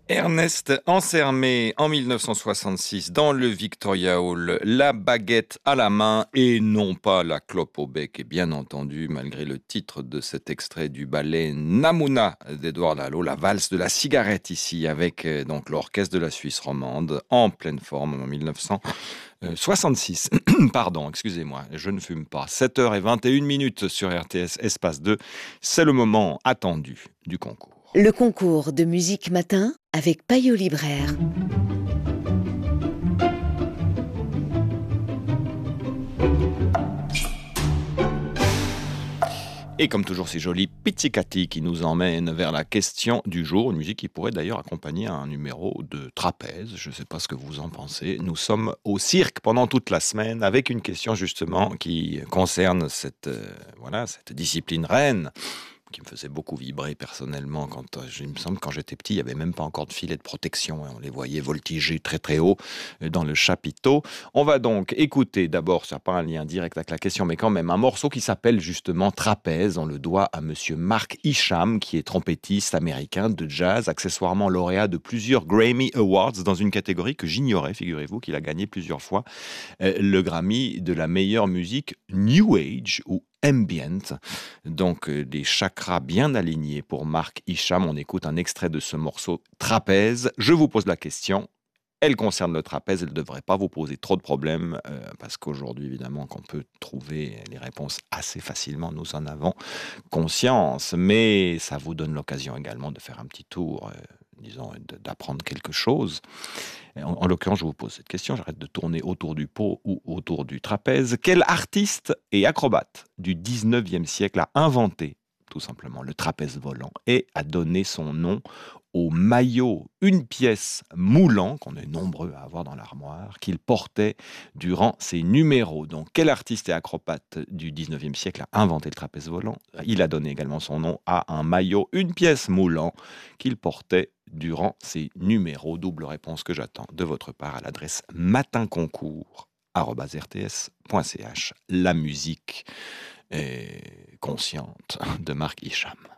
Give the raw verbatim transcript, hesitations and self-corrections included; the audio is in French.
Ernest Ansermet, en mille neuf cent soixante-six, dans le Victoria Hall, la baguette à la main et non pas la clope au bec. Et bien entendu, malgré le titre de cet extrait du ballet Namuna d'Édouard Lalo, la valse de la cigarette ici, avec euh, donc l'orchestre de la Suisse romande, en pleine forme en mille neuf cent soixante-six. Pardon, excusez-moi, je ne fume pas. sept heures vingt et une minutes sur R T S Espace deux, c'est le moment attendu du concours. Le concours de musique matin avec Payot Libraire. Et comme toujours, c'est joli, Pizzicati qui nous emmène vers la question du jour. Une musique qui pourrait d'ailleurs accompagner un numéro de trapèze. Je ne sais pas ce que vous en pensez. Nous sommes au cirque pendant toute la semaine avec une question justement qui concerne cette, euh, voilà, cette discipline reine, qui me faisait beaucoup vibrer personnellement. Quand, euh, il me semble, quand j'étais petit, il n'y avait même pas encore de filet de protection. Hein. On les voyait voltiger très très haut euh, dans le chapiteau. On va donc écouter d'abord, ça n'a pas un lien direct avec la question, mais quand même, un morceau qui s'appelle justement Trapèze. On le doit à monsieur Mark Isham, qui est trompettiste américain de jazz, accessoirement lauréat de plusieurs Grammy Awards dans une catégorie que j'ignorais, figurez-vous, qu'il a gagné plusieurs fois, euh, le Grammy de la meilleure musique New Age ou ambient, donc euh, des chakras bien alignés pour Mark Isham. On écoute un extrait de ce morceau Trapèze. Je vous pose la question. Elle concerne le trapèze, elle ne devrait pas vous poser trop de problèmes, euh, parce qu'aujourd'hui, évidemment, qu'on peut trouver les réponses assez facilement, nous en avons conscience, mais ça vous donne l'occasion également de faire un petit tour, euh, disons, de- d'apprendre quelque chose. En, en l'occurrence, je vous pose cette question, j'arrête de tourner autour du pot ou autour du trapèze. Quel artiste et acrobate du dix-neuvième siècle a inventé tout simplement le trapèze volant et a donné son nom au maillot, une pièce moulant, qu'on est nombreux à avoir dans l'armoire, qu'il portait durant ses numéros. Donc, quel artiste et acrobate du dix-neuvième siècle a inventé le trapèze volant? Il a donné également son nom à un maillot, une pièce moulant, qu'il portait durant ses numéros. Double réponse que j'attends de votre part à l'adresse matinconcours arobase r t s point c h. La musique est consciente de Mark Isham.